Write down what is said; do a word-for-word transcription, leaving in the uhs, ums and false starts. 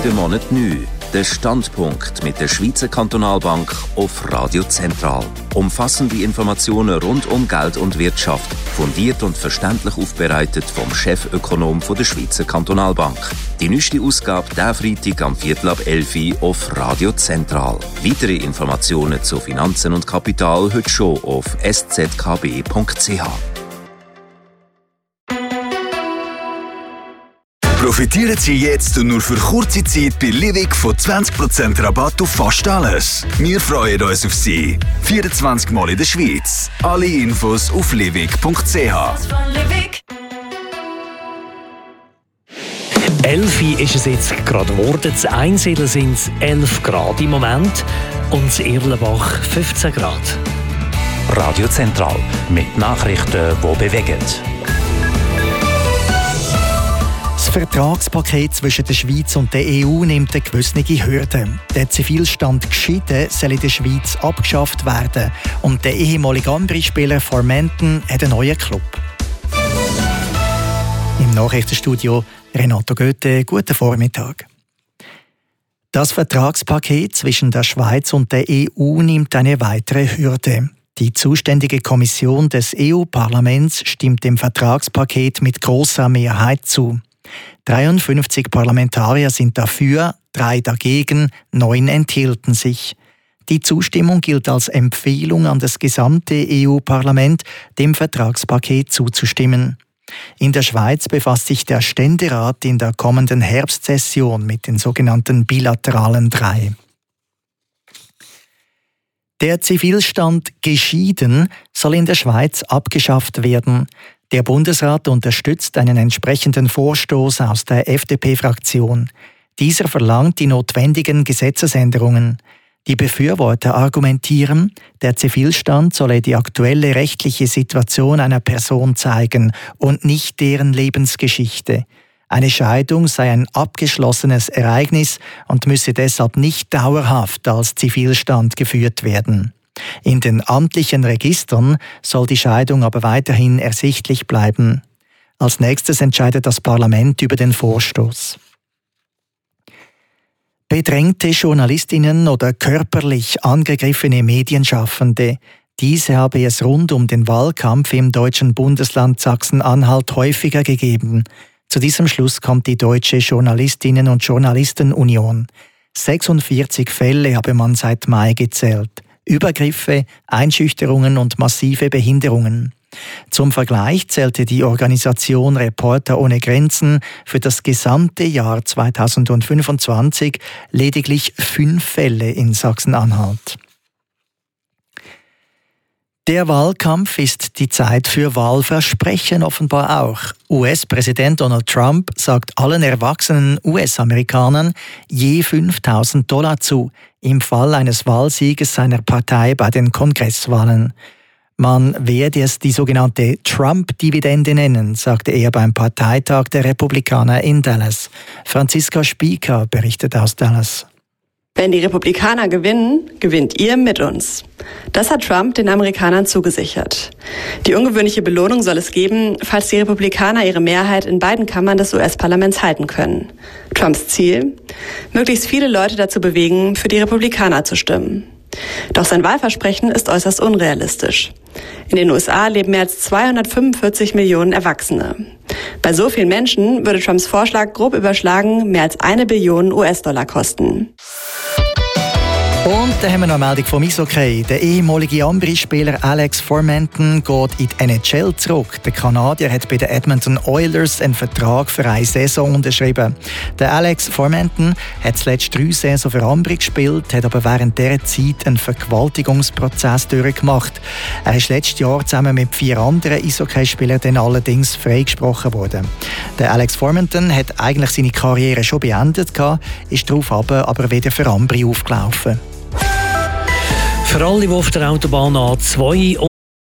jeden Monat neu. Der Standpunkt mit der Schweizer Kantonalbank auf Radio Zentral. Umfassende Informationen rund um Geld und Wirtschaft, fundiert und verständlich aufbereitet vom Chefökonom der Schweizer Kantonalbank. Die neueste Ausgabe diesen Freitag am Viertel ab elf Uhr auf Radio Zentral. Weitere Informationen zu Finanzen und Kapital heute schon auf s z k b punkt c h. Profitieren Sie jetzt und nur für kurze Zeit bei Livik von zwanzig Prozent Rabatt auf fast alles. Wir freuen uns auf Sie. vierundzwanzig Mal in der Schweiz. Alle Infos auf livik punkt c h. elf ist es jetzt gerade geworden. In Einsiedeln sind es elf Grad im Moment und in Irlenbach fünfzehn Grad. Radio Zentral mit Nachrichten, die bewegen. Das Vertragspaket zwischen der Schweiz und der E U nimmt eine gewisse Hürde. Der Zivilstand geschieden soll in der Schweiz abgeschafft werden und der ehemalige Ambri-Spieler Formenton hat einen neuen Club. Im Nachrichtenstudio Renato Goethe, guten Vormittag. Das Vertragspaket zwischen der Schweiz und der E U nimmt eine weitere Hürde. Die zuständige Kommission des E U-Parlaments stimmt dem Vertragspaket mit grosser Mehrheit zu. dreiundfünfzig Parlamentarier sind dafür, drei dagegen, neun enthielten sich. Die Zustimmung gilt als Empfehlung an das gesamte E U-Parlament, dem Vertragspaket zuzustimmen. In der Schweiz befasst sich der Ständerat in der kommenden Herbstsession mit den sogenannten bilateralen drei. Der Zivilstand geschieden soll in der Schweiz abgeschafft werden. Der Bundesrat unterstützt einen entsprechenden Vorstoß aus der F D P-Fraktion. Dieser verlangt die notwendigen Gesetzesänderungen. Die Befürworter argumentieren, der Zivilstand solle die aktuelle rechtliche Situation einer Person zeigen und nicht deren Lebensgeschichte. Eine Scheidung sei ein abgeschlossenes Ereignis und müsse deshalb nicht dauerhaft als Zivilstand geführt werden. In den amtlichen Registern soll die Scheidung aber weiterhin ersichtlich bleiben. Als nächstes entscheidet das Parlament über den Vorstoß. Bedrängte Journalistinnen oder körperlich angegriffene Medienschaffende. Diese habe es rund um den Wahlkampf im deutschen Bundesland Sachsen-Anhalt häufiger gegeben. Zu diesem Schluss kommt die Deutsche Journalistinnen- und Journalistenunion. sechsundvierzig Fälle habe man seit Mai gezählt. Übergriffe, Einschüchterungen und massive Behinderungen. Zum Vergleich zählte die Organisation Reporter ohne Grenzen für das gesamte Jahr zweitausendfünfundzwanzig lediglich fünf Fälle in Sachsen-Anhalt. Der Wahlkampf ist die Zeit für Wahlversprechen offenbar auch. U S-Präsident Donald Trump sagt allen erwachsenen U S-Amerikanern je fünftausend Dollar zu, im Fall eines Wahlsieges seiner Partei bei den Kongresswahlen. Man werde es die sogenannte Trump-Dividende nennen, sagte er beim Parteitag der Republikaner in Dallas. Franziska Spieker berichtet aus Dallas. Wenn die Republikaner gewinnen, gewinnt ihr mit uns. Das hat Trump den Amerikanern zugesichert. Die ungewöhnliche Belohnung soll es geben, falls die Republikaner ihre Mehrheit in beiden Kammern des U S-Parlaments halten können. Trumps Ziel? Möglichst viele Leute dazu bewegen, für die Republikaner zu stimmen. Doch sein Wahlversprechen ist äußerst unrealistisch. In den U S A leben mehr als zweihundertfünfundvierzig Millionen Erwachsene. Bei so vielen Menschen würde Trumps Vorschlag grob überschlagen mehr als eine Billion U S-Dollar kosten. Und dann haben wir noch eine Meldung vom Eishockey. Der ehemalige Ambri-Spieler Alex Formenton geht in die N H L zurück. Der Kanadier hat bei den Edmonton Oilers einen Vertrag für eine Saison unterschrieben. Der Alex Formenton hat zuletzt drei Saisons für Ambri gespielt, hat aber während dieser Zeit einen Vergewaltigungsprozess durchgemacht. Er ist letztes Jahr zusammen mit vier anderen Eishockeyspielern dann allerdings freigesprochen worden. Der Alex Formenton hat eigentlich seine Karriere schon beendet, ist darauf aber wieder für Ambri aufgelaufen. Für alle, die auf der Autobahn A zwei